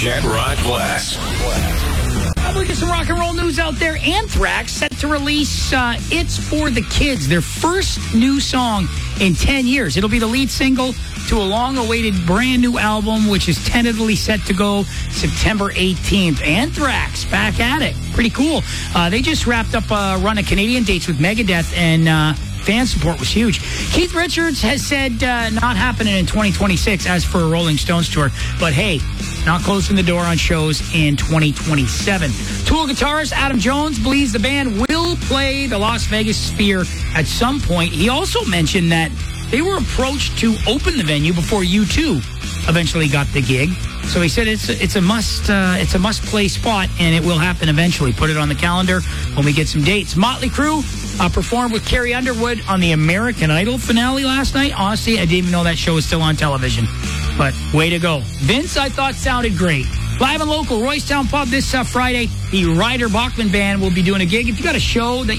Chet Rock Glass. Probably get some rock and roll news out there. Anthrax set to release It's for the Kids, their first new song in 10 years. It'll be the lead single to a long-awaited brand new album, which is tentatively set to go September 18th. Anthrax, back at it. Pretty cool. They just wrapped up a run of Canadian dates with Megadeth, and fan support was huge. Keith Richards has said not happening in 2026 as for a Rolling Stones tour, but hey, not closing the door on shows in 2027. Tool guitarist Adam Jones believes the band will play the Las Vegas Sphere at some point. He also mentioned that they were approached to open the venue before U2 eventually got the gig. So he said it's a must play spot, and it will happen eventually. Put it on the calendar when we get some dates. Motley Crue performed with Carrie Underwood on the American Idol finale last night. Honestly, I didn't even know that show was still on television. But way to go. Vince, I thought, sounded great. Live and local, Roystown Pub this Friday. The Ryder Bachman Band will be doing a gig. If you got a show that